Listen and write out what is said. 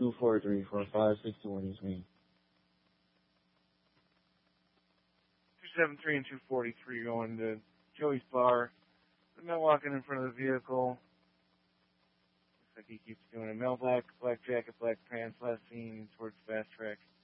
243-4561 is me. 273 and 243 going to Joey's bar. The man walking in front of the vehicle. Looks like he keeps doing it. Male black jacket, black pants, last seen towards Fast Track.